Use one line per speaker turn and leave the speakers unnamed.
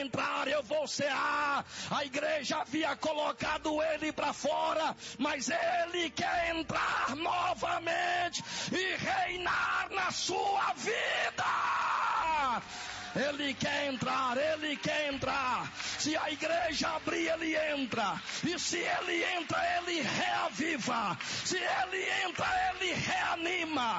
entrar, eu vou cear. A igreja havia colocado ele para fora, mas ele quer entrar novamente e reinar na sua vida. Ele quer entrar, ele quer entrar. Se a igreja abrir, ele entra. E se ele entra, ele reaviva. Se ele entra, ele reanima.